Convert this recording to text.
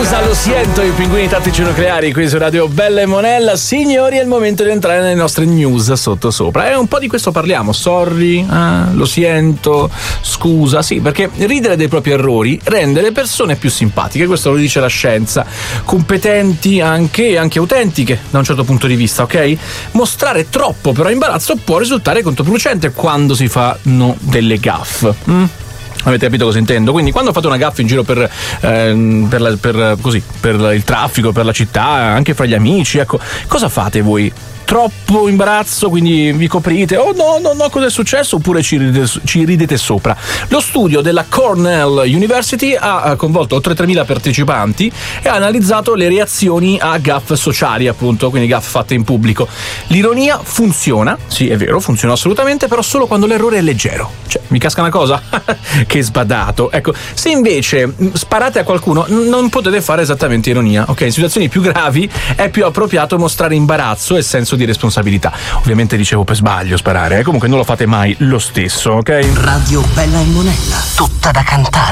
Scusa, lo sento, i pinguini tattici nucleari qui su Radio Bella e Monella. Signori, è il momento di entrare nelle nostre news sotto sopra. E un po' di questo parliamo. Sorry, lo sento, scusa. Sì, perché ridere dei propri errori rende le persone più simpatiche, questo lo dice la scienza. Competenti anche e anche autentiche da un certo punto di vista, ok? Mostrare troppo però imbarazzo può risultare controproducente quando si fanno delle gaffe. Avete capito cosa intendo? Quindi quando fate una gaffa in giro per il traffico, per la città, anche fra gli amici, ecco, cosa fate voi? Troppo imbarazzo, quindi vi coprite? Oh no, cosa è successo? Oppure ci ridete sopra? Lo studio della Cornell University ha coinvolto oltre 3.000 partecipanti e ha analizzato le reazioni a gaffe sociali, appunto, quindi gaffe fatte in pubblico. L'ironia funziona, sì è vero, funziona assolutamente, però solo quando l'errore è leggero. Cioè, mi casca una cosa? Che sbadato. Ecco, se invece sparate a qualcuno non potete fare esattamente ironia, ok? In situazioni più gravi è più appropriato mostrare imbarazzo e senso di responsabilità. Ovviamente dicevo per sbaglio sparare, comunque non lo fate mai lo stesso, ok? Radio Bella e Monella, tutta da cantare.